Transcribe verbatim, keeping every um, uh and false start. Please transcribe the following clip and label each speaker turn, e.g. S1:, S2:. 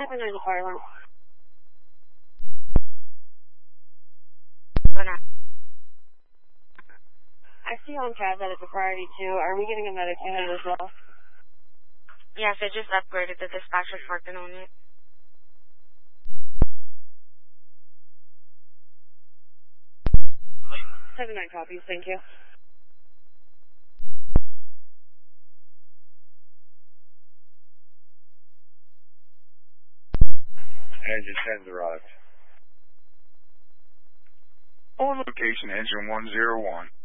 S1: seven nine department. I see on tab that it's a priority two. Are we getting a medic unit as well?
S2: Yes, I just upgraded the dispatcher's working on it.
S1: seven nine copies, thank you.
S3: Engine ten's arrived. On location, engine one zero one.